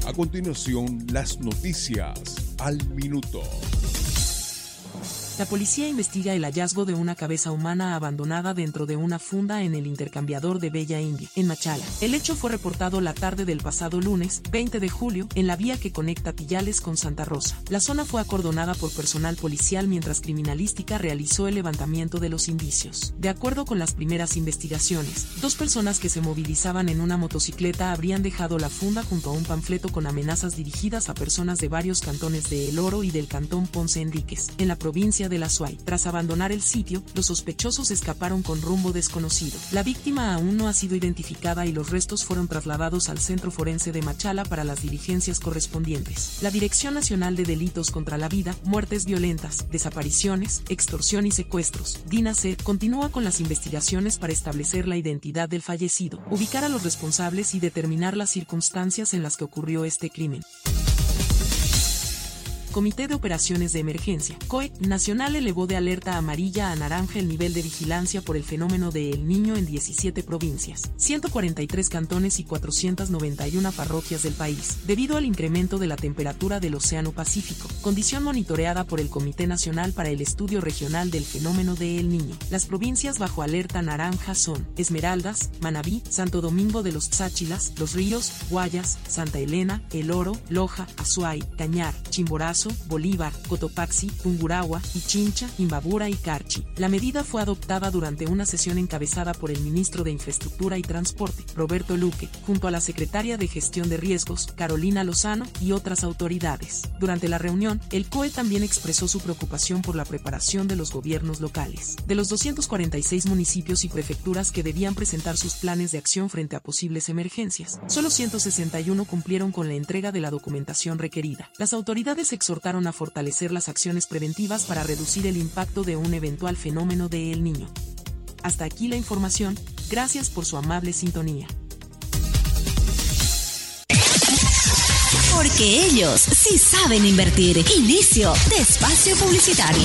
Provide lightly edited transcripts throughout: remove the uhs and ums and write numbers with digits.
A continuación, las noticias al minuto. La policía investiga el hallazgo de una cabeza humana abandonada dentro de una funda en el intercambiador de Bella India, en Machala. El hecho fue reportado la tarde del pasado lunes, 20 de julio, en la vía que conecta Tillales con Santa Rosa. La zona fue acordonada por personal policial mientras criminalística realizó el levantamiento de los indicios. De acuerdo con las primeras investigaciones, 2 personas que se movilizaban en una motocicleta habrían dejado la funda junto a un panfleto con amenazas dirigidas a personas de varios cantones de El Oro y del cantón Ponce Enríquez, en la provincia de la Azuay. Tras abandonar el sitio, los sospechosos escaparon con rumbo desconocido. La víctima aún no ha sido identificada y los restos fueron trasladados al Centro Forense de Machala para las diligencias correspondientes. La Dirección Nacional de Delitos contra la Vida, Muertes Violentas, Desapariciones, Extorsión y Secuestros, DINASER, continúa con las investigaciones para establecer la identidad del fallecido, ubicar a los responsables y determinar las circunstancias en las que ocurrió este crimen. Comité de Operaciones de Emergencia, COE, Nacional elevó de alerta amarilla a naranja el nivel de vigilancia por el fenómeno de El Niño en 17 provincias, 143 cantones y 491 parroquias del país, debido al incremento de la temperatura del Océano Pacífico, condición monitoreada por el Comité Nacional para el Estudio Regional del Fenómeno de El Niño. Las provincias bajo alerta naranja son Esmeraldas, Manabí, Santo Domingo de los Cháchilas, Los Ríos, Guayas, Santa Elena, El Oro, Loja, Azuay, Cañar, Chimborazo, Bolívar, Cotopaxi, Tungurahua, Pichincha, Imbabura y Carchi. La medida fue adoptada durante una sesión encabezada por el ministro de Infraestructura y Transporte, Roberto Luque, junto a la secretaria de Gestión de Riesgos, Carolina Lozano, y otras autoridades. Durante la reunión, el COE también expresó su preocupación por la preparación de los gobiernos locales. De los 246 municipios y prefecturas que debían presentar sus planes de acción frente a posibles emergencias, solo 161 cumplieron con la entrega de la documentación requerida. Las autoridades exhortaron a fortalecer las acciones preventivas para reducir el impacto de un eventual fenómeno de El Niño. Hasta aquí la información, gracias por su amable sintonía. Porque ellos sí saben invertir. Inicio de espacio publicitario.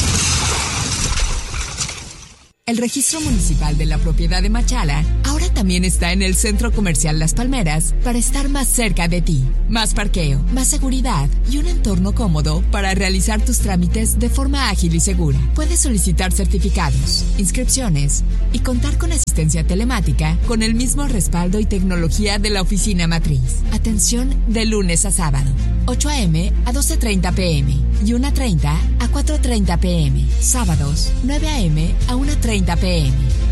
El registro municipal de la propiedad de Machala ahora también está en el Centro Comercial Las Palmeras para estar más cerca de ti. Más parqueo, más seguridad y un entorno cómodo para realizar tus trámites de forma ágil y segura. Puedes solicitar certificados, inscripciones y contar con asistencia telemática con el mismo respaldo y tecnología de la oficina matriz. Atención de lunes a sábado, 8 a.m. a 12:30 p.m. y 1:30 a 4:30 p.m. Sábados, 9 a.m. a 1:30 p.m.